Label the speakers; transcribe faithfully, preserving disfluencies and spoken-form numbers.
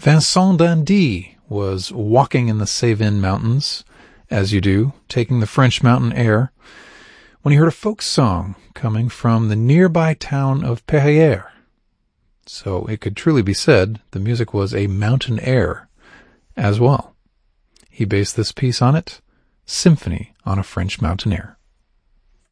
Speaker 1: Vincent d'Indy was walking in the Cévennes mountains, as you do, taking the French mountain air, when he heard a folk song coming from the nearby town of Perrières. So it could truly be said the music was a mountain air as well. He based this piece on it, Symphony on a French Mountain Air.